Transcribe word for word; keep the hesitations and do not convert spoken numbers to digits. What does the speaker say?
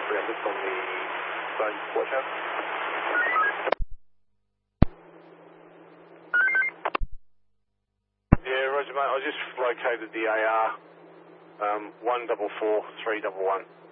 three hundred on the phone watch out. Yeah, roger mate, I just located the A R, um, one double four, three double one.